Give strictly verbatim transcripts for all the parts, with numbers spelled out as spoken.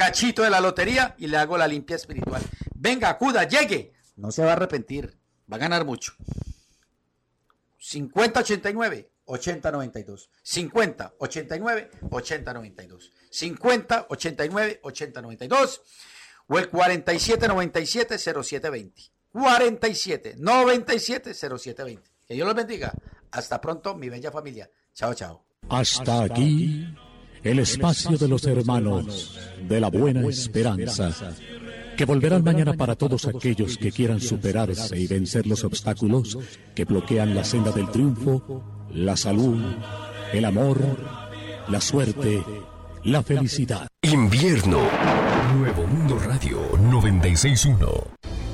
cachito de la lotería y le hago la limpia espiritual. Venga, acuda, llegue. No se va a arrepentir. Va a ganar mucho. cincuenta ochenta y nueve ochenta noventa y dos. cincuenta ochenta y nueve ochenta noventa y dos. cincuenta ochenta y nueve ochenta noventa y dos. O el cuarenta y siete noventa y siete cero siete veinte. cuarenta y siete noventa y siete cero siete veinte. Que Dios los bendiga. Hasta pronto, mi bella familia. Chao, chao. Hasta aquí el espacio de los hermanos de la buena esperanza, que volverán mañana para todos aquellos que quieran superarse y vencer los obstáculos que bloquean la senda del triunfo, la salud, el amor, la suerte, la felicidad. Invierno. Nuevo Mundo Radio noventa y seis punto uno.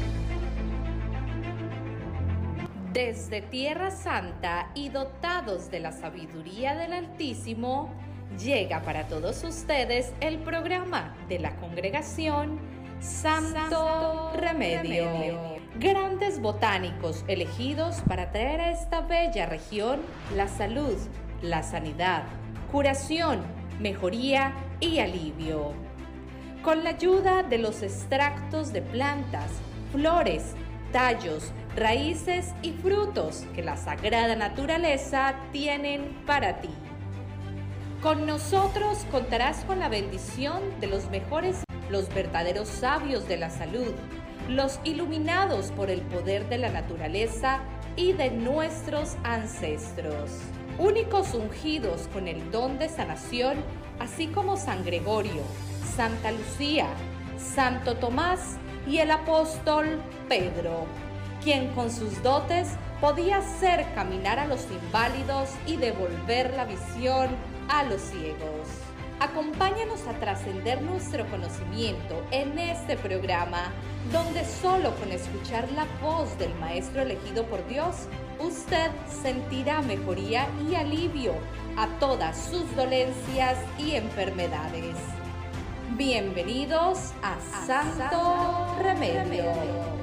Desde Tierra Santa y dotados de la sabiduría del Altísimo, llega para todos ustedes el programa de la congregación Santo, Santo Remedio. Remedio. Grandes botánicos elegidos para traer a esta bella región la salud, la sanidad, curación, mejoría y alivio. Con la ayuda de los extractos de plantas, flores, tallos, raíces y frutos que la sagrada naturaleza tienen para ti. Con nosotros contarás con la bendición de los mejores, los verdaderos sabios de la salud, los iluminados por el poder de la naturaleza y de nuestros ancestros. Únicos ungidos con el don de sanación, así como San Gregorio, Santa Lucía, Santo Tomás y el apóstol Pedro, quien con sus dotes podía hacer caminar a los inválidos y devolver la visión a los ciegos. Acompáñanos a trascender nuestro conocimiento en este programa, donde solo con escuchar la voz del Maestro elegido por Dios, usted sentirá mejoría y alivio a todas sus dolencias y enfermedades. Bienvenidos a, a Santo, Santo Remedio. Remedio.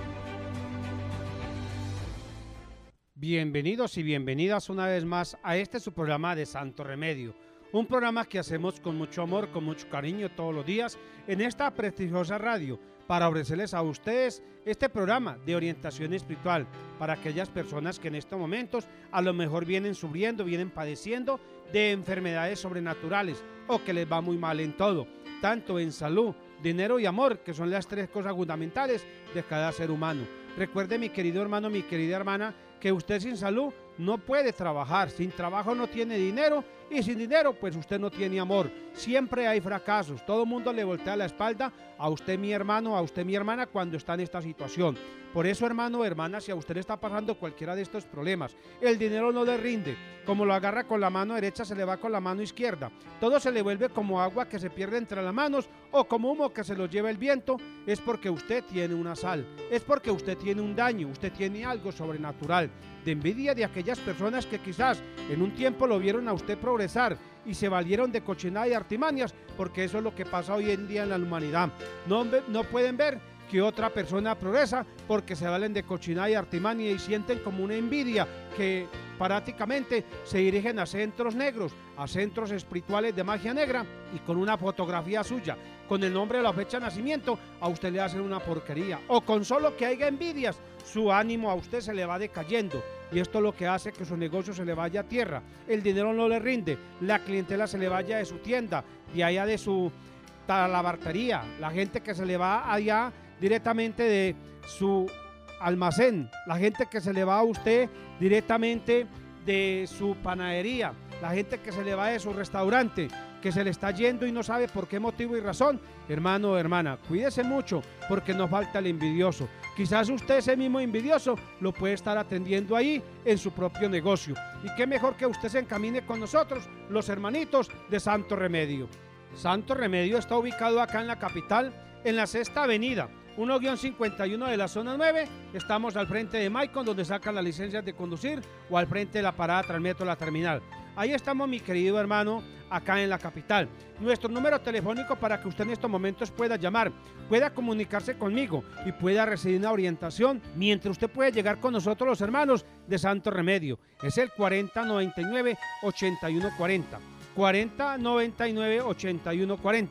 Bienvenidos y bienvenidas una vez más a este su programa de Santo Remedio, un programa que hacemos con mucho amor, con mucho cariño todos los días en esta prestigiosa radio para ofrecerles a ustedes este programa de orientación espiritual para aquellas personas que en estos momentos a lo mejor vienen sufriendo, vienen padeciendo de enfermedades sobrenaturales o que les va muy mal en todo, tanto en salud, dinero y amor, que son las tres cosas fundamentales de cada ser humano. Recuerde, mi querido hermano, mi querida hermana, que usted sin salud no puede trabajar, sin trabajo no tiene dinero y sin dinero pues usted no tiene amor. Siempre hay fracasos, todo el mundo le voltea la espalda a usted, mi hermano, a usted, mi hermana, cuando está en esta situación. Por eso, hermano, hermana, si a usted le está pasando cualquiera de estos problemas, el dinero no le rinde, como lo agarra con la mano derecha se le va con la mano izquierda, todo se le vuelve como agua que se pierde entre las manos o como humo que se lo lleva el viento, es porque usted tiene una sal, es porque usted tiene un daño, usted tiene algo sobrenatural, de envidia de aquellas personas que quizás en un tiempo lo vieron a usted progresar y se valieron de cochinada y artimañas, porque eso es lo que pasa hoy en día en la humanidad. No, no pueden ver que otra persona progresa porque se valen de cochinada y artimaña y sienten como una envidia que prácticamente se dirigen a centros negros, a centros espirituales de magia negra y con una fotografía suya, con el nombre de la fecha de nacimiento, a usted le hacen una porquería. O con solo que haya envidias, su ánimo a usted se le va decayendo. Y esto es lo que hace que su negocio se le vaya a tierra, el dinero no le rinde, la clientela se le vaya de su tienda, de allá de su talabartería, la gente que se le va allá directamente de su almacén, la gente que se le va a usted directamente de su panadería, la gente que se le va de su restaurante, que se le está yendo y no sabe por qué motivo y razón. Hermano o hermana, cuídese mucho porque no falta el envidioso. Quizás usted, ese mismo envidioso, lo puede estar atendiendo ahí en su propio negocio. Y qué mejor que usted se encamine con nosotros, los hermanitos de Santo Remedio. Santo Remedio está ubicado acá en la capital, en la Sexta Avenida, uno guión cincuenta y uno de la zona nueve. Estamos al frente de Maicon, donde sacan las licencias de conducir, o al frente de la parada Transmetro, la terminal. Ahí estamos, mi querido hermano, acá en la capital. Nuestro número telefónico para que usted en estos momentos pueda llamar, pueda comunicarse conmigo y pueda recibir una orientación mientras usted puede llegar con nosotros, los hermanos de Santo Remedio. Es el cuarenta noventa y nueve ochenta y uno cuarenta. cuarenta noventa y nueve ochenta y uno cuarenta.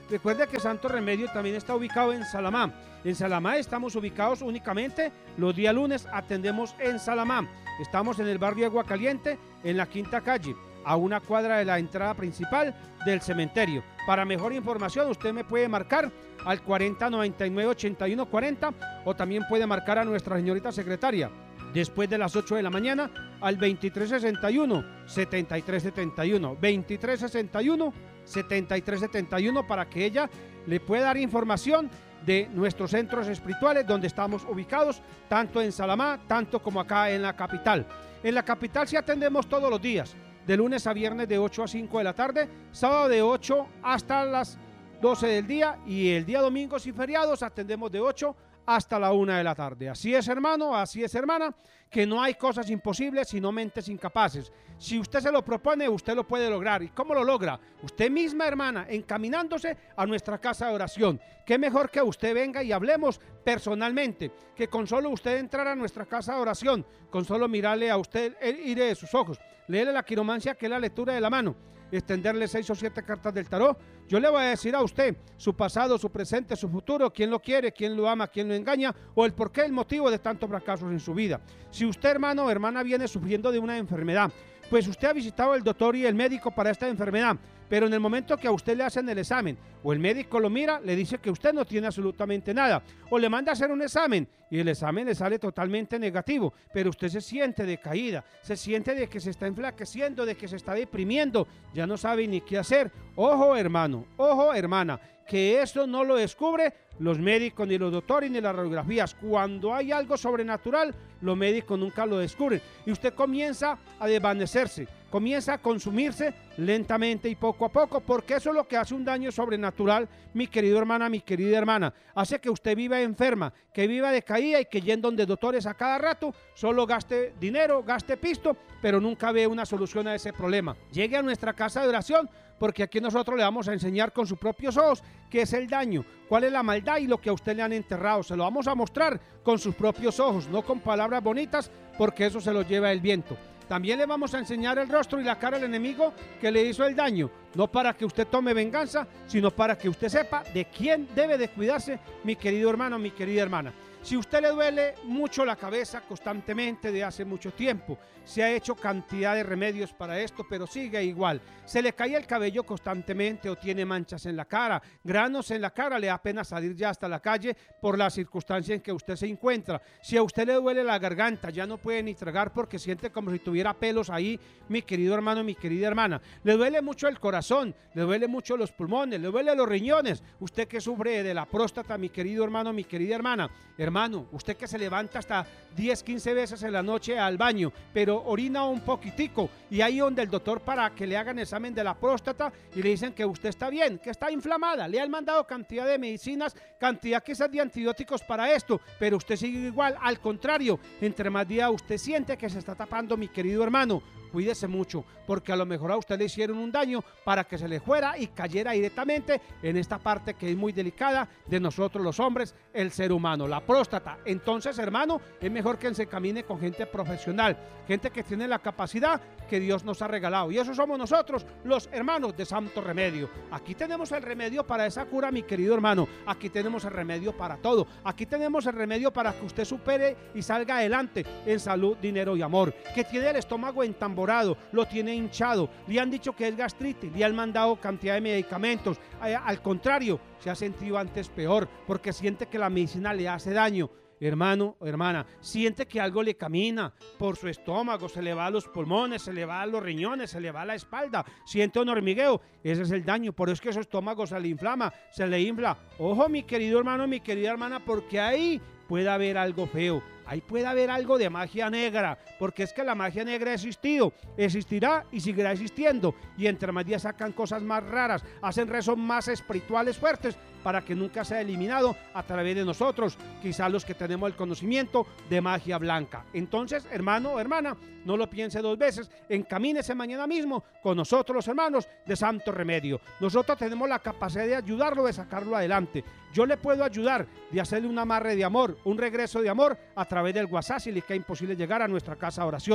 Recuerde que Santo Remedio también está ubicado en Salamá. En Salamá estamos ubicados únicamente los días lunes, atendemos en Salamá. Estamos en el barrio Agua Caliente, en la quinta calle, a una cuadra de la entrada principal del cementerio. Para mejor información, usted me puede marcar al cuarenta noventa y nueve ochenta y uno cuarenta o también puede marcar a nuestra señorita secretaria después de las ocho de la mañana al veintitrés sesenta y uno setenta y tres setenta y uno, veintitrés sesenta y uno setenta y tres setenta y uno, para que ella le pueda dar información de nuestros centros espirituales donde estamos ubicados, tanto en Salamá, tanto como acá en la capital. En la capital sí atendemos todos los días, de lunes a viernes de ocho a cinco de la tarde, sábado de ocho hasta las doce del día, y el día domingos y feriados atendemos de ocho hasta la una de la tarde. Así es, hermano, así es, hermana, que no hay cosas imposibles sino mentes incapaces. Si usted se lo propone, usted lo puede lograr. ¿Y cómo lo logra? Usted misma, hermana, encaminándose a nuestra casa de oración. Qué mejor que usted venga y hablemos personalmente, que con solo usted entrar a nuestra casa de oración, con solo mirarle a usted el aire de sus ojos, leerle la quiromancia, que es la lectura de la mano, extenderle seis o siete cartas del tarot, yo le voy a decir a usted su pasado, su presente, su futuro, quién lo quiere, quién lo ama, quién lo engaña, o el porqué, el motivo de tantos fracasos en su vida. Si usted, hermano o hermana, viene sufriendo de una enfermedad, pues usted ha visitado al doctor y el médico para esta enfermedad, pero en el momento que a usted le hacen el examen, o el médico lo mira, le dice que usted no tiene absolutamente nada, o le manda a hacer un examen, y el examen le sale totalmente negativo, pero usted se siente decaída, se siente de que se está enflaqueciendo, de que se está deprimiendo, ya no sabe ni qué hacer. Ojo, hermano, ojo, hermana, que eso no lo descubre los médicos, ni los doctores, ni las radiografías. Cuando hay algo sobrenatural, los médicos nunca lo descubren, y usted comienza a desvanecerse, comienza a consumirse lentamente y poco a poco, porque eso es lo que hace un daño sobrenatural, mi querido hermana, mi querida hermana. Hace que usted viva enferma, que viva decaída, y que yendo donde doctores a cada rato, solo gaste dinero, gaste pisto, pero nunca ve una solución a ese problema. Llegue a nuestra casa de oración, porque aquí nosotros le vamos a enseñar con sus propios ojos qué es el daño, cuál es la maldad y lo que a usted le han enterrado. Se lo vamos a mostrar con sus propios ojos, no con palabras bonitas, porque eso se lo lleva el viento. También le vamos a enseñar el rostro y la cara del enemigo que le hizo el daño, no para que usted tome venganza, sino para que usted sepa de quién debe de cuidarse, mi querido hermano, mi querida hermana. Si usted le duele mucho la cabeza constantemente de hace mucho tiempo, se ha hecho cantidad de remedios para esto, pero sigue igual. Se le cae el cabello constantemente o tiene manchas en la cara, granos en la cara, le da pena salir ya hasta la calle por la circunstancia en que usted se encuentra. Si a usted le duele la garganta, ya no puede ni tragar porque siente como si tuviera pelos ahí, mi querido hermano, mi querida hermana. Le duele mucho el corazón, le duele mucho los pulmones, le duele los riñones. Usted que sufre de la próstata, mi querido hermano, mi querida hermana. Hermano, usted que se levanta hasta diez, quince veces en la noche al baño, pero orina un poquitico, y ahí donde el doctor para que le hagan examen de la próstata y le dicen que usted está bien, que está inflamada, le han mandado cantidad de medicinas, cantidad quizás de antibióticos para esto, pero usted sigue igual. Al contrario, entre más días usted siente que se está tapando, mi querido hermano. Cuídese mucho, porque a lo mejor a usted le hicieron un daño para que se le fuera y cayera directamente en esta parte que es muy delicada de nosotros los hombres, el ser humano, la próstata. Entonces, hermano, es mejor que se camine con gente profesional, gente que tiene la capacidad que Dios nos ha regalado, y eso somos nosotros, los hermanos de Santo Remedio. Aquí tenemos el remedio para esa cura, mi querido hermano. Aquí tenemos el remedio para todo. Aquí tenemos el remedio para que usted supere y salga adelante en salud, dinero y amor. Que tiene el estómago entamborado, lo tiene hinchado, le han dicho que es gastritis, le han mandado cantidad de medicamentos. Al contrario, se ha sentido antes peor, porque siente que la medicina le hace daño. Hermano o hermana, siente que algo le camina por su estómago, se le va a los pulmones, se le va a los riñones, se le va a la espalda, siente un hormigueo. Ese es el daño, por eso es que su estómago se le inflama, se le infla. Ojo, mi querido hermano, mi querida hermana, porque ahí puede haber algo feo. Ahí puede haber algo de magia negra, porque es que la magia negra ha existido, existirá y seguirá existiendo. Y entre más días sacan cosas más raras, hacen rezos más espirituales fuertes para que nunca sea eliminado a través de nosotros, quizás los que tenemos el conocimiento de magia blanca. Entonces, hermano o hermana, no lo piense dos veces, encamínese mañana mismo con nosotros los hermanos de Santo Remedio. Nosotros tenemos la capacidad de ayudarlo, de sacarlo adelante. Yo le puedo ayudar de hacerle un amarre de amor, un regreso de amor a través del WhatsApp si le queda imposible llegar a nuestra casa de oración.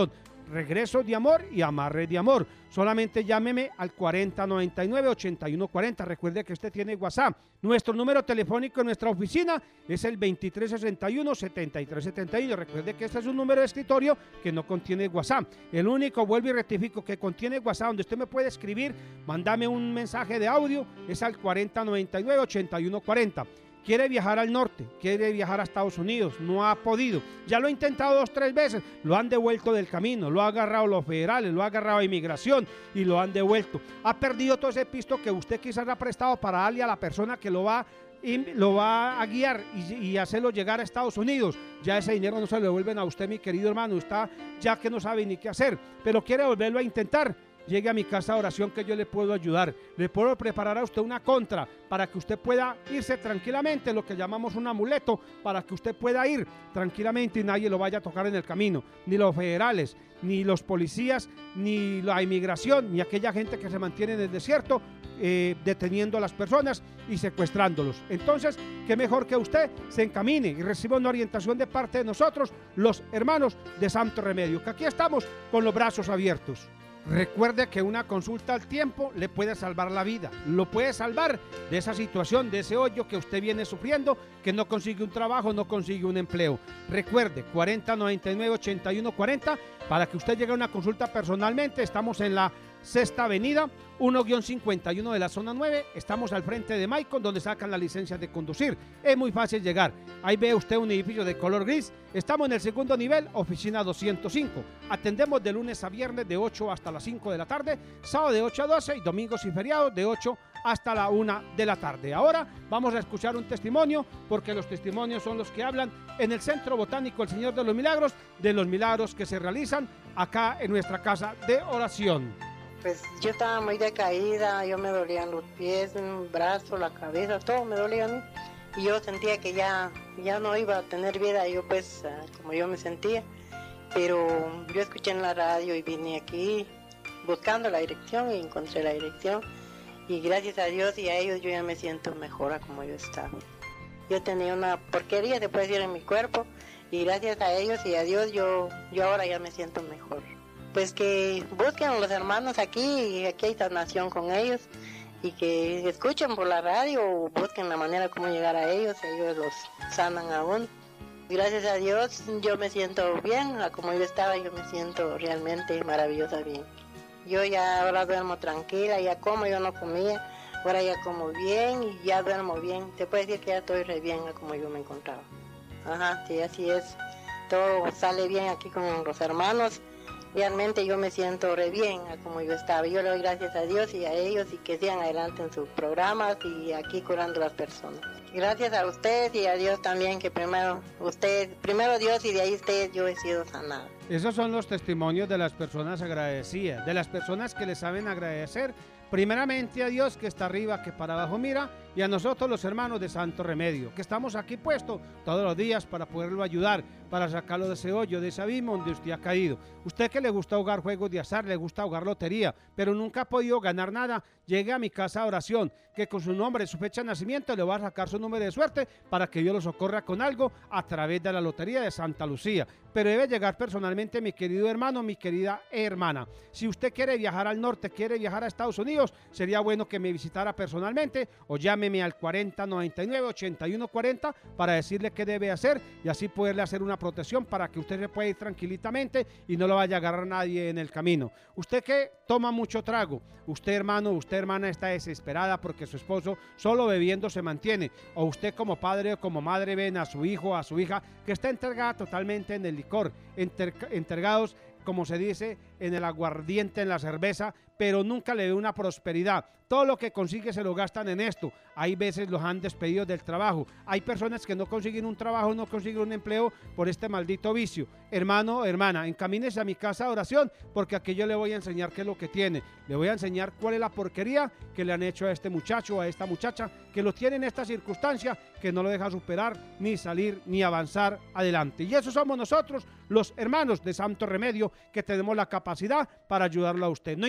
regreso de amor y amarre de amor. Solamente llámeme al cuarenta noventa y nueve, ochenta y uno cuarenta. Recuerde que usted tiene WhatsApp. Nuestro número telefónico en nuestra oficina es el veintitrés sesenta y uno, setenta y tres setenta y uno. Recuerde que este es un número de escritorio que no contiene WhatsApp. El único, vuelvo y rectifico, que contiene WhatsApp, donde usted me puede escribir, mándame un mensaje de audio, es al cuarenta noventa y nueve, ochenta y uno cuarenta. Quiere viajar al norte, quiere viajar a Estados Unidos, no ha podido. Ya lo ha intentado dos, tres veces, lo han devuelto del camino, lo ha agarrado los federales, lo ha agarrado a inmigración y lo han devuelto. Ha perdido todo ese pisto que usted quizás ha prestado para darle a la persona que lo va, lo va a guiar y, y hacerlo llegar a Estados Unidos. Ya ese dinero no se lo devuelven a usted, mi querido hermano, está ya que no sabe ni qué hacer, pero quiere volverlo a intentar. Llegue a mi casa de oración que yo le puedo ayudar. Le puedo preparar a usted una contra para que usted pueda irse tranquilamente, lo que llamamos un amuleto, para que usted pueda ir tranquilamente y nadie lo vaya a tocar en el camino. Ni los federales, ni los policías, ni la inmigración, ni aquella gente que se mantiene en el desierto eh, deteniendo a las personas y secuestrándolos. Entonces, qué mejor que usted se encamine y reciba una orientación de parte de nosotros, los hermanos de Santo Remedio, que aquí estamos con los brazos abiertos. Recuerde que una consulta al tiempo le puede salvar la vida, lo puede salvar de esa situación, de ese hoyo que usted viene sufriendo, que no consigue un trabajo, no consigue un empleo. Recuerde, cuarenta noventa y nueve, ochenta y uno cuarenta, para que usted llegue a una consulta personalmente. Estamos en la Sexta Avenida, uno cincuenta y uno de la zona nueve, estamos al frente de Maicon, donde sacan la licencia de conducir. Es muy fácil llegar. Ahí ve usted un edificio de color gris. Estamos en el segundo nivel, oficina doscientos cinco. Atendemos de lunes a viernes de ocho hasta las cinco de la tarde, sábado de ocho a doce y domingos y feriados de ocho hasta la una de la tarde. Ahora vamos a escuchar un testimonio, porque los testimonios son los que hablan en el Centro Botánico El Señor de los Milagros, de los milagros que se realizan acá en nuestra casa de oración. Pues yo estaba muy decaída, yo me dolían los pies, el brazo, la cabeza, todo me dolía a mí. Y yo sentía que ya, ya no iba a tener vida, yo pues, como yo me sentía. Pero yo escuché en la radio y vine aquí buscando la dirección y encontré la dirección. Y gracias a Dios y a ellos yo ya me siento mejor a como yo estaba. Yo tenía una porquería, se puede decir, en mi cuerpo. Y gracias a ellos y a Dios yo, yo ahora ya me siento mejor. Pues que busquen a los hermanos aquí, y aquí hay sanación con ellos, y que escuchen por la radio o busquen la manera como llegar a ellos, ellos los sanan aún. Gracias a Dios yo me siento bien, a como yo estaba yo me siento realmente maravillosa bien. Yo ya ahora duermo tranquila, ya como yo no comía, ahora ya como bien y ya duermo bien. Se puede decir que ya estoy re bien a como yo me encontraba. Ajá, sí, así es. Todo sale bien aquí con los hermanos. Realmente yo me siento re bien a como yo estaba. Yo le doy gracias a Dios y a ellos y que sigan adelante en sus programas y aquí curando a las personas. Gracias a ustedes y a Dios también, que primero usted, primero Dios y de ahí ustedes yo he sido sanada. Esos son los testimonios de las personas agradecidas, de las personas que le saben agradecer primeramente a Dios que está arriba, que para abajo mira, y a nosotros los hermanos de Santo Remedio, que estamos aquí puestos todos los días para poderlo ayudar, para sacarlo de ese hoyo, de ese abismo donde usted ha caído. Usted que le gusta jugar juegos de azar, le gusta jugar lotería, pero nunca ha podido ganar nada, llegue a mi casa de oración, que con su nombre, su fecha de nacimiento, le va a sacar su número de suerte para que Dios lo socorra con algo a través de la lotería de Santa Lucía. Pero debe llegar personalmente, mi querido hermano, mi querida hermana. Si usted quiere viajar al norte, quiere viajar a Estados Unidos, sería bueno que me visitara personalmente o llámeme al cuarenta noventa y nueve, ochenta y uno cuarenta para decirle qué debe hacer y así poderle hacer una protección para que usted se pueda ir tranquilitamente y no lo vaya a agarrar nadie en el camino. Usted que toma mucho trago, usted hermano, usted hermana está desesperada porque su esposo solo bebiendo se mantiene, o usted como padre o como madre ven a su hijo o a su hija que está entregada totalmente en el licor, enter, entregados, como se dice, en el aguardiente, en la cerveza, pero nunca le ve una prosperidad. Todo lo que consigue se lo gastan en esto. Hay veces los han despedido del trabajo. Hay personas que no consiguen un trabajo, no consiguen un empleo por este maldito vicio. Hermano, hermana, encamínese a mi casa de oración, porque aquí yo le voy a enseñar qué es lo que tiene. Le voy a enseñar cuál es la porquería que le han hecho a este muchacho o a esta muchacha, que lo tiene en esta circunstancia, que no lo deja superar, ni salir, ni avanzar adelante. Y eso somos nosotros, los hermanos de Santo Remedio, que tenemos la capacidad para ayudarlo a usted. No importa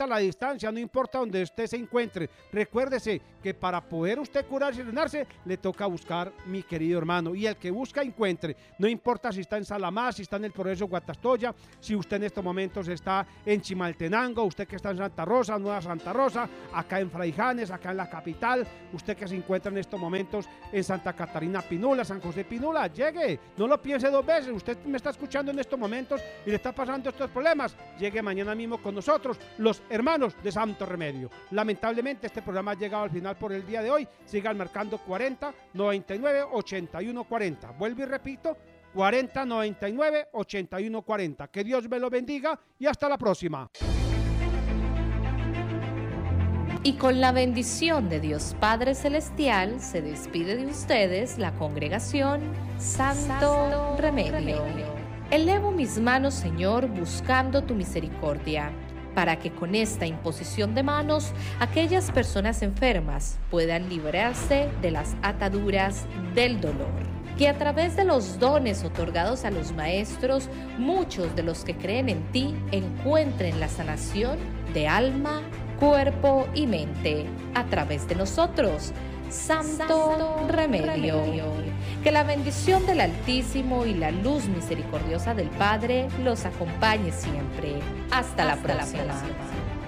la distancia, no importa donde usted se encuentre. Recuérdese que para poder usted curarse y sanarse, le toca buscar, mi querido hermano. Y el que busca, encuentre. No importa si está en Salamá, si está en el Progreso Guatastoya, si usted en estos momentos está en Chimaltenango, usted que está en Santa Rosa, Nueva Santa Rosa, acá en Fraijanes, acá en la capital, usted que se encuentra en estos momentos en Santa Catarina Pinula, San José Pinula, llegue, no lo piense dos veces. Usted me está escuchando en estos momentos y le está pasando estos problemas, llegue mañana mismo con nosotros, los hermanos de Santo Remedio. Lamentablemente este programa ha llegado al final por el día de hoy. Sigan marcando cuarenta, noventa y nueve, ochenta y uno, cuarenta. Vuelvo y repito, cuarenta, noventa y nueve, ochenta y uno, cuarenta. Que Dios me lo bendiga y hasta la próxima. Y con la bendición de Dios Padre Celestial se despide de ustedes la congregación Santo, Santo Remedio. Remedio. Elevo mis manos, Señor, buscando tu misericordia, para que con esta imposición de manos aquellas personas enfermas puedan librarse de las ataduras del dolor. Que a través de los dones otorgados a los maestros, muchos de los que creen en ti encuentren la sanación de alma, cuerpo y mente a través de nosotros, Santo, Santo Remedio. Remedio. Que la bendición del Altísimo y la luz misericordiosa del Padre los acompañe siempre. Hasta, Hasta la próxima. La próxima.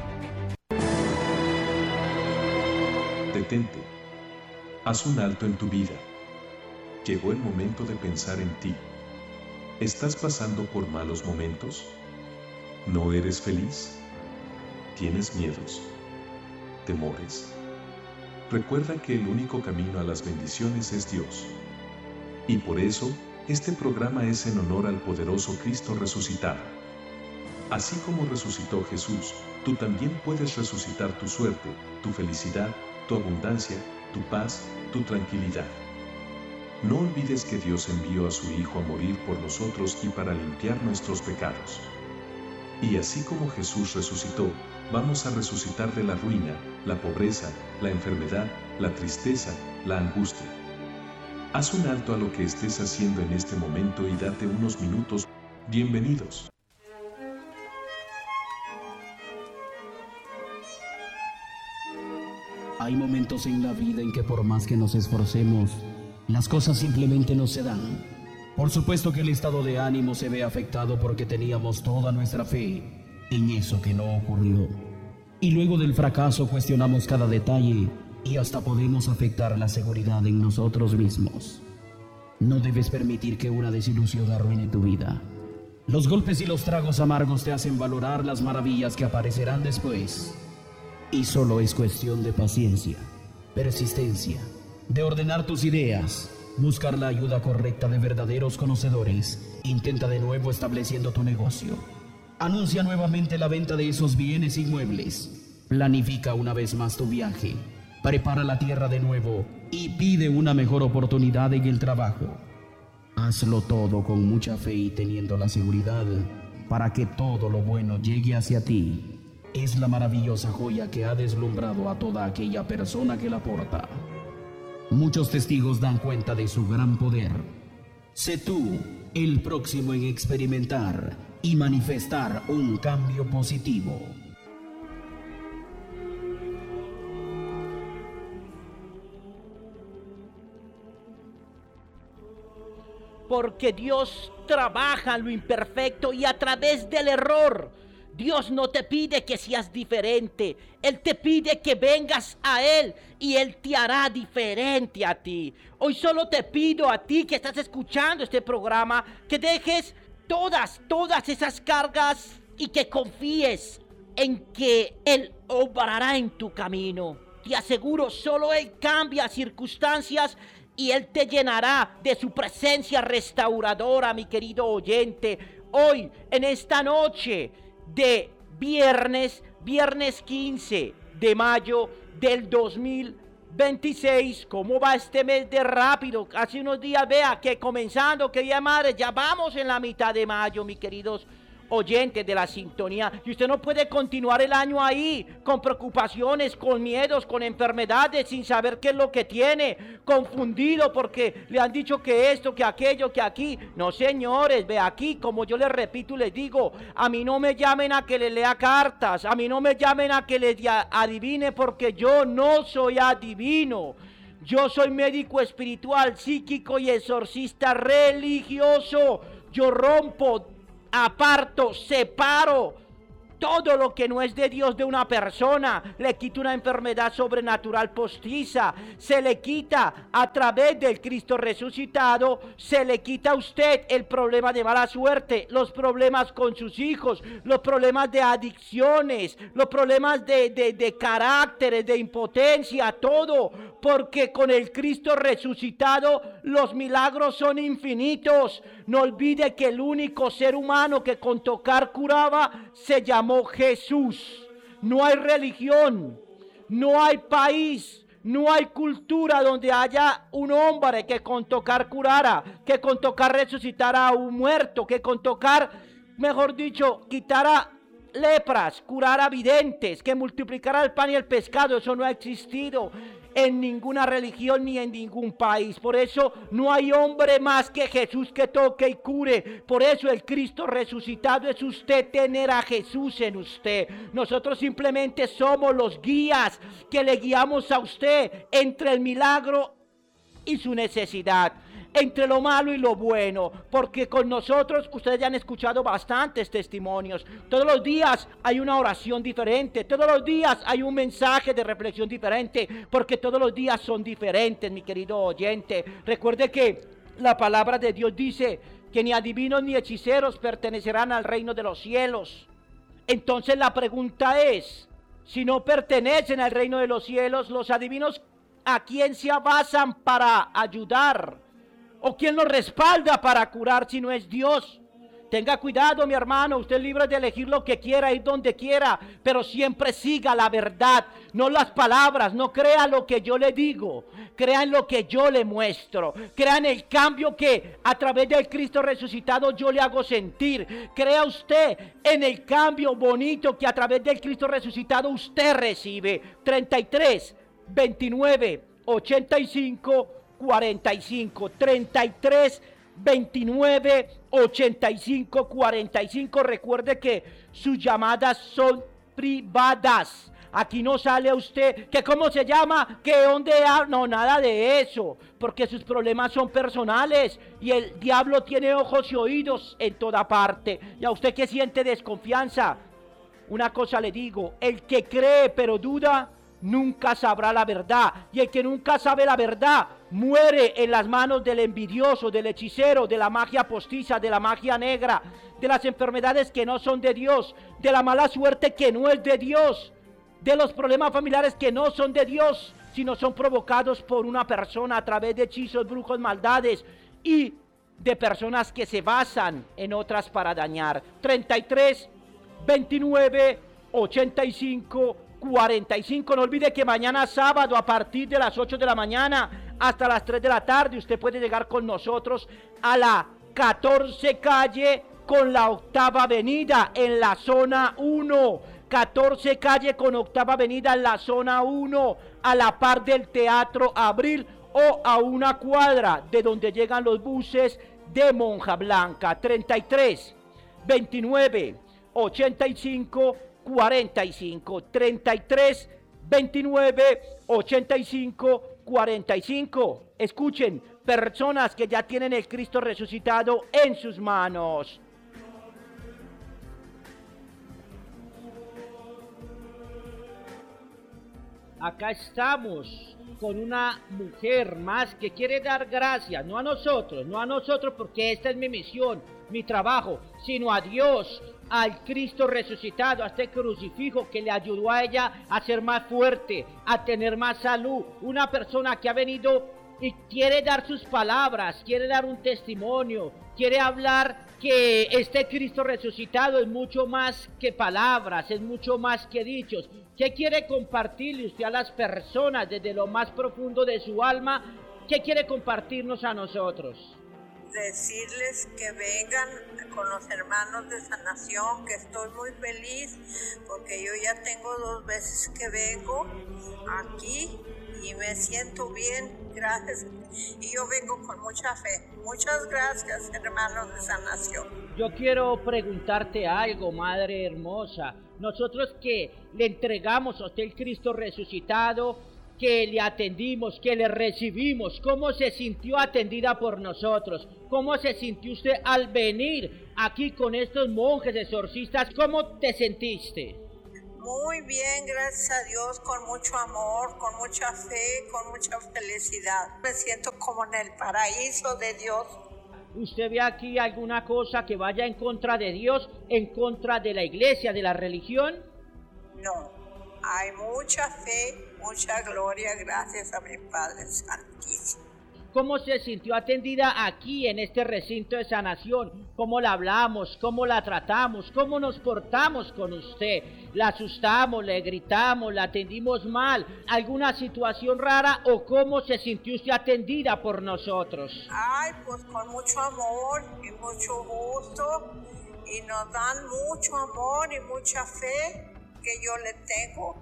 Detente. Haz un alto en tu vida. Llegó el momento de pensar en ti. ¿Estás pasando por malos momentos? ¿No eres feliz? ¿Tienes miedos? ¿Temores? Recuerda que el único camino a las bendiciones es Dios. Y por eso, este programa es en honor al poderoso Cristo resucitado. Así como resucitó Jesús, tú también puedes resucitar tu suerte, tu felicidad, tu abundancia, tu paz, tu tranquilidad. No olvides que Dios envió a su Hijo a morir por nosotros y para limpiar nuestros pecados. Y así como Jesús resucitó, vamos a resucitar de la ruina, la pobreza, la enfermedad, la tristeza, la angustia. Haz un alto a lo que estés haciendo en este momento y date unos minutos. Bienvenidos. Hay momentos en la vida en que por más que nos esforcemos, las cosas simplemente no se dan. Por supuesto que el estado de ánimo se ve afectado porque teníamos toda nuestra fe en eso que no ocurrió. Y luego del fracaso cuestionamos cada detalle y hasta podemos afectar la seguridad en nosotros mismos. No debes permitir que una desilusión arruine tu vida. Los golpes y los tragos amargos te hacen valorar las maravillas que aparecerán después. Y solo es cuestión de paciencia, persistencia, de ordenar tus ideas, buscar la ayuda correcta de verdaderos conocedores. Intenta de nuevo estableciendo tu negocio. Anuncia nuevamente la venta de esos bienes inmuebles. Planifica una vez más tu viaje. Prepara la tierra de nuevo y pide una mejor oportunidad en el trabajo. Hazlo todo con mucha fe y teniendo la seguridad para que todo lo bueno llegue hacia ti. Es la maravillosa joya que ha deslumbrado a toda aquella persona que la porta. Muchos testigos dan cuenta de su gran poder. Sé tú el próximo en experimentar y manifestar un cambio positivo. Porque Dios trabaja en lo imperfecto y a través del error. Dios no te pide que seas diferente. Él te pide que vengas a Él y Él te hará diferente a ti. Hoy solo te pido a ti que estás escuchando este programa que dejes todas, todas esas cargas y que confíes en que Él obrará en tu camino. Te aseguro, solo Él cambia circunstancias y Él te llenará de su presencia restauradora, mi querido oyente. Hoy, en esta noche de viernes, viernes quince de mayo del dos mil veintiséis. ¿Cómo va este mes de rápido? Hace unos días, vea que comenzando, querida madre, ya vamos en la mitad de mayo, mis queridos oyentes de la sintonía. Y usted no puede continuar el año ahí con preocupaciones, con miedos, con enfermedades, sin saber qué es lo que tiene, confundido porque le han dicho que esto, que aquello, que aquí. No, señores, ve aquí, como yo les repito y les digo, a mí no me llamen a que les lea cartas, a mí no me llamen a que les adivine, porque yo no soy adivino. Yo soy médico espiritual, psíquico y exorcista religioso. Yo rompo, aparto, separo todo lo que no es de Dios de una persona. Le quito una enfermedad sobrenatural postiza. Se le quita a través del Cristo resucitado. Se le quita a usted el problema de mala suerte, los problemas con sus hijos, los problemas de adicciones, los problemas de, de, de caracteres, de impotencia, todo. Porque con el Cristo resucitado los milagros son infinitos. No olvide que el único ser humano que con tocar curaba se llamó Jesús. No hay religión, no hay país, no hay cultura donde haya un hombre que con tocar curara, que con tocar resucitara a un muerto, que con tocar, mejor dicho, quitara lepras, curara videntes, que multiplicara el pan y el pescado. Eso no ha existido en ninguna religión ni en ningún país. Por eso no hay hombre más que Jesús que toque y cure. Por eso el Cristo resucitado es usted, tener a Jesús en usted. Nosotros simplemente somos los guías que le guiamos a usted entre el milagro y su necesidad, entre lo malo y lo bueno, porque con nosotros ustedes ya han escuchado bastantes testimonios. Todos los días hay una oración diferente, todos los días hay un mensaje de reflexión diferente, porque todos los días son diferentes, mi querido oyente. Recuerde que la palabra de Dios dice que ni adivinos ni hechiceros pertenecerán al reino de los cielos. Entonces la pregunta es, si no pertenecen al reino de los cielos, los adivinos, ¿a quién se basan para ayudar? ¿O quién los respalda para curar si no es Dios? Tenga cuidado, mi hermano, usted es libre de elegir lo que quiera, ir donde quiera, pero siempre siga la verdad, no las palabras. No crea lo que yo le digo, crea en lo que yo le muestro, crea en el cambio que a través del Cristo resucitado yo le hago sentir. Crea usted en el cambio bonito que a través del Cristo resucitado usted recibe. treinta y tres, veintinueve, ochenta y cinco, cuarenta y cinco, treinta y tres, veintinueve, ochenta y cinco, cuarenta y cinco. Recuerde que sus llamadas son privadas. Aquí no sale usted que cómo se llama, que dónde habla, no, nada de eso, porque sus problemas son personales y el diablo tiene ojos y oídos en toda parte. Y a usted que siente desconfianza, una cosa le digo: el que cree pero duda nunca sabrá la verdad, y el que nunca sabe la verdad muere en las manos del envidioso, del hechicero, de la magia postiza, de la magia negra, de las enfermedades que no son de Dios, de la mala suerte que no es de Dios, de los problemas familiares que no son de Dios, sino son provocados por una persona a través de hechizos, brujos, maldades y de personas que se basan en otras para dañar. treinta y tres, veintinueve, ochenta y cinco, cuarenta y cinco. No olvide que mañana sábado a partir de las ocho de la mañana hasta las tres de la tarde usted puede llegar con nosotros a la catorce calle con la octava avenida en la zona uno. catorce calle con octava avenida en la zona uno, a la par del Teatro Abril o a una cuadra de donde llegan los buses de Monja Blanca. treinta y tres, veintinueve, ochenta y cinco, cuarenta y cinco, treinta y tres, veintinueve, ochenta y cinco, cuarenta y cinco. Escuchen, personas que ya tienen el Cristo resucitado en sus manos. Acá estamos con una mujer más que quiere dar gracias, no a nosotros, no a nosotros porque esta es mi misión, mi trabajo, sino a Dios, al Cristo resucitado, a este crucifijo que le ayudó a ella a ser más fuerte, a tener más salud. Una persona que ha venido y quiere dar sus palabras, quiere dar un testimonio, quiere hablar que este Cristo resucitado es mucho más que palabras, es mucho más que dichos. ¿Qué quiere compartirle usted a las personas desde lo más profundo de su alma? ¿Qué quiere compartirnos a nosotros? decirles que vengan con los hermanos de sanación, que estoy muy feliz porque yo ya tengo dos veces que vengo aquí y me siento bien, gracias. Y yo vengo con mucha fe. Muchas gracias, hermanos de sanación. Yo quiero preguntarte algo, Madre hermosa. Nosotros que le entregamos a usted el Cristo resucitado, que le atendimos, que le recibimos, ¿cómo se sintió atendida por nosotros? ¿Cómo se sintió usted al venir aquí con estos monjes exorcistas? ¿Cómo te sentiste? Muy bien, gracias a Dios, con mucho amor, con mucha fe, con mucha felicidad. Me siento como en el paraíso de Dios. ¿Usted ve aquí alguna cosa que vaya en contra de Dios, en contra de la iglesia, de la religión? No, hay mucha fe, mucha gloria, gracias a mi Padre Santísimo. ¿Cómo se sintió atendida aquí en este recinto de sanación? ¿Cómo la hablamos? ¿Cómo la tratamos? ¿Cómo nos portamos con usted? ¿La asustamos? ¿Le gritamos? ¿La atendimos mal? ¿Alguna situación rara? ¿O cómo se sintió usted atendida por nosotros? Ay, pues con mucho amor y mucho gusto. Y nos dan mucho amor y mucha fe que yo le tengo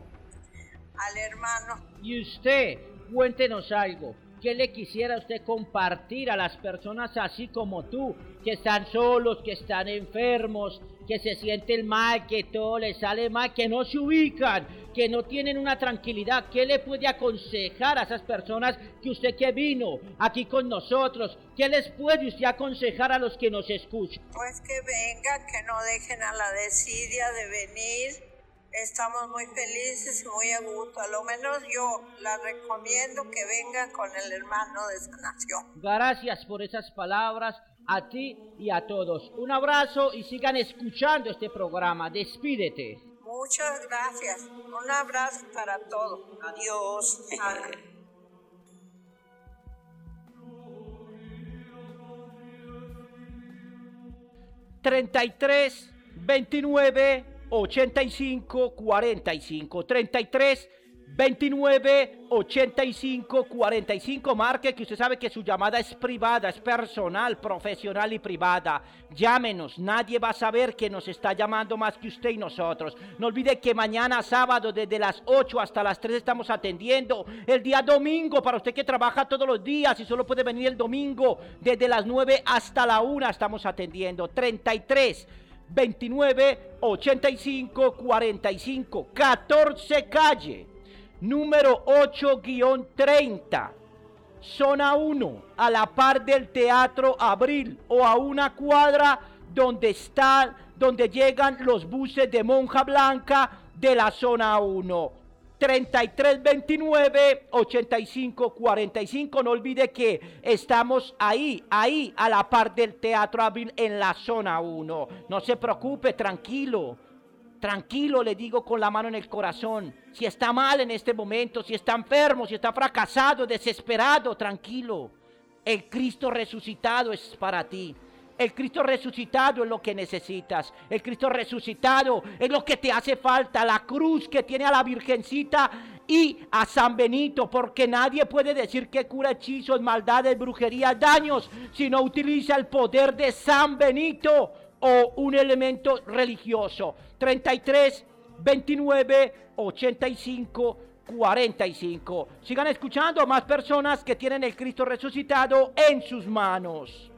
al hermano. Y usted, cuéntenos algo. ¿Qué le quisiera usted compartir a las personas así como tú, que están solos, que están enfermos, que se sienten mal, que todo les sale mal, que no se ubican, que no tienen una tranquilidad? ¿Qué le puede aconsejar a esas personas que usted que vino aquí con nosotros? ¿Qué les puede usted aconsejar a los que nos escuchan? Pues que vengan, que no dejen a la desidia de venir. Estamos muy felices y muy a gusto. A lo menos yo la recomiendo que vengan con el hermano de sanación. Gracias por esas palabras a ti y a todos. Un abrazo y sigan escuchando este programa. Despídete. Muchas gracias. Un abrazo para todos. Adiós. treinta y tres, veintinueve, ochenta y cinco, cuarenta y cinco, treinta y tres, veintinueve, ochenta y cinco, cuarenta y cinco. Marque, que usted sabe que su llamada es privada, es personal, profesional y privada. Llámenos, nadie va a saber que nos está llamando más que usted y nosotros. No olvide que mañana sábado desde las ocho hasta las tres estamos atendiendo. El día domingo, para usted que trabaja todos los días y solo puede venir el domingo, desde las nueve hasta la una estamos atendiendo. treinta y tres, veintinueve, ochenta y cinco, cuarenta y cinco, catorce calle, número ocho treinta, zona uno, a la par del Teatro Abril o a una cuadra donde está, donde llegan los buses de Monja Blanca de la zona uno. treinta y tres, veintinueve, ochenta y cinco, cuarenta y cinco. No olvide que estamos ahí, ahí, a la par del Teatro Abril en la zona uno. No se preocupe, tranquilo, tranquilo, le digo con la mano en el corazón. Si está mal en este momento, si está enfermo, si está fracasado, desesperado, tranquilo. El Cristo resucitado es para ti. El Cristo resucitado es lo que necesitas. El Cristo resucitado es lo que te hace falta. La cruz que tiene a la Virgencita y a San Benito. Porque nadie puede decir que cura hechizos, maldades, brujerías, daños, si no utiliza el poder de San Benito o un elemento religioso. treinta y tres, veintinueve, ochenta y cinco, cuarenta y cinco. Sigan escuchando a más personas que tienen el Cristo resucitado en sus manos.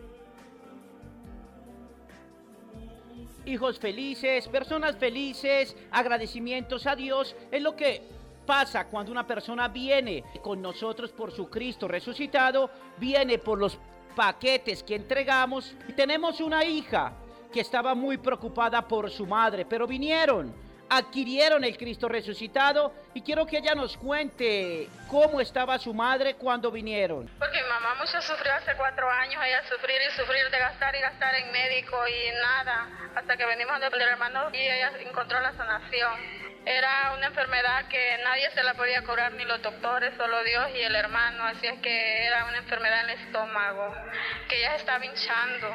Hijos felices, personas felices, agradecimientos a Dios, es lo que pasa cuando una persona viene con nosotros por su Cristo resucitado, viene por los paquetes que entregamos. Y tenemos una hija que estaba muy preocupada por su madre, pero vinieron, adquirieron el Cristo resucitado y quiero que ella nos cuente cómo estaba su madre cuando vinieron. Porque mi mamá mucho sufrió hace cuatro años, ella sufrir y sufrir de gastar y gastar en médico y nada, hasta que venimos del hermano y ella encontró la sanación. Era una enfermedad que nadie se la podía curar, ni los doctores, solo Dios y el hermano, así es que era una enfermedad en el estómago, que ella estaba hinchando.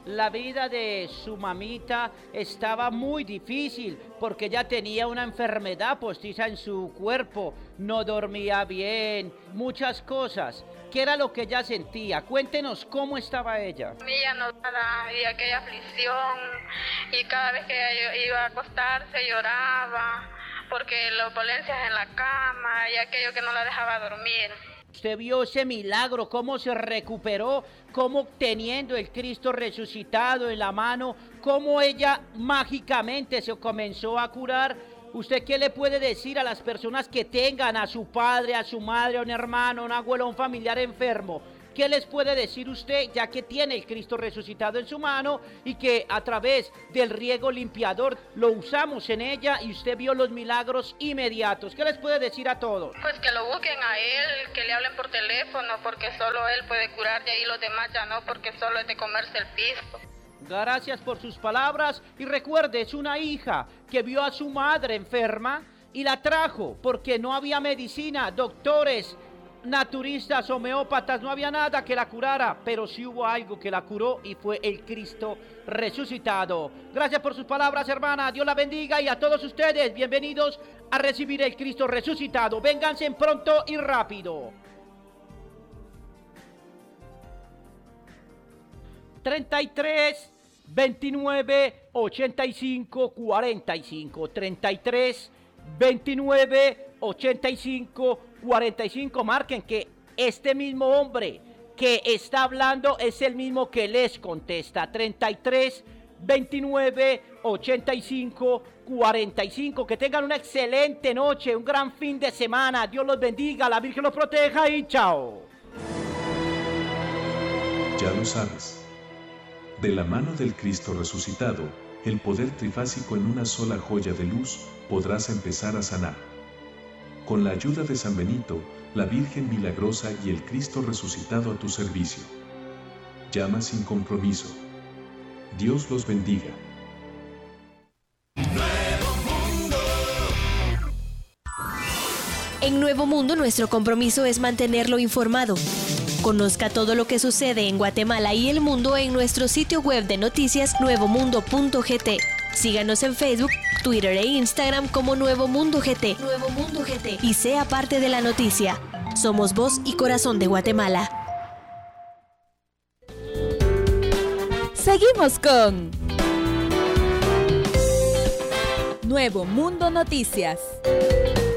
la vida de su mamita estaba muy difícil porque ella tenía una enfermedad postiza en su cuerpo, no dormía bien, muchas cosas. ¿Qué era lo que ella sentía? Cuéntenos cómo estaba ella. Ella no nada, y aquella aflicción, y cada vez que ella iba a acostarse lloraba, porque las dolencias en la cama y aquello que no la dejaba dormir. Usted vio ese milagro, cómo se recuperó, cómo teniendo el Cristo resucitado en la mano, cómo ella mágicamente se comenzó a curar. ¿Usted qué le puede decir a las personas que tengan a su padre, a su madre, a un hermano, a un abuelo, a un familiar enfermo? ¿Qué les puede decir usted, ya que tiene el Cristo resucitado en su mano y que a través del riego limpiador lo usamos en ella y usted vio los milagros inmediatos? ¿Qué les puede decir a todos? Pues que lo busquen a él, que le hablen por teléfono, porque solo él puede curar, y ahí los demás ya no, porque solo es de comerse el piso. Gracias por sus palabras y recuerde, es una hija que vio a su madre enferma y la trajo porque no había medicina, doctores, naturistas, homeópatas, no había nada que la curara, pero sí hubo algo que la curó y fue el Cristo resucitado. Gracias por sus palabras, hermana, Dios la bendiga, y a todos ustedes, bienvenidos a recibir el Cristo resucitado. Vénganse pronto y rápido. treinta y tres, veintinueve, ochenta y cinco, cuarenta y cinco, treinta y tres, veintinueve, ochenta y cinco, cuarenta y cinco. Marquen que este mismo hombre que está hablando es el mismo que les contesta. treinta y tres, veintinueve, ochenta y cinco, cuarenta y cinco. Que tengan una excelente noche, un gran fin de semana. Dios los bendiga, la Virgen los proteja y chao. Ya lo sabes. De la mano del Cristo resucitado, el poder trifásico en una sola joya de luz, podrás empezar a sanar. Con la ayuda de San Benito, la Virgen Milagrosa y el Cristo resucitado a tu servicio. Llama sin compromiso. Dios los bendiga. En Nuevo Mundo, nuestro compromiso es mantenerlo informado. Conozca todo lo que sucede en Guatemala y el mundo en nuestro sitio web de noticias nuevo mundo punto g t. Síganos en Facebook, Twitter e Instagram como Nuevo Mundo G T. Nuevo Mundo G T. Y sea parte de la noticia. Somos voz y corazón de Guatemala. Seguimos con Nuevo Mundo Noticias.